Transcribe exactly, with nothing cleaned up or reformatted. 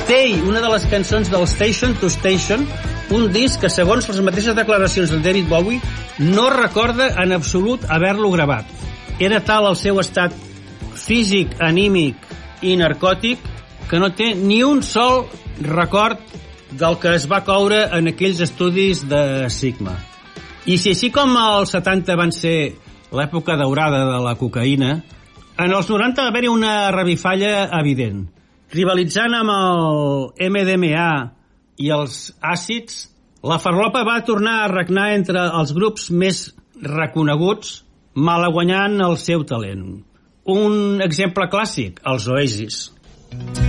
Stay, una de les cançons del Station to Station, un disc que, segons les mateixes declaracions de David Bowie, no recorda en absolut haver-lo gravat. Era tal el seu estat físic, anímic i narcòtic que no té ni un sol record del que es va coure en aquells estudis de Sigma. I si així com els setanta van ser l'època daurada de la cocaïna, en els noranta va haver-hi una revifalla evident. Rivalitzant amb el eme de eme a i els àcids, la farlopa va tornar a regnar entre els grups més reconeguts, malaguanyant el seu talent. Un exemple clàssic, els Oasis.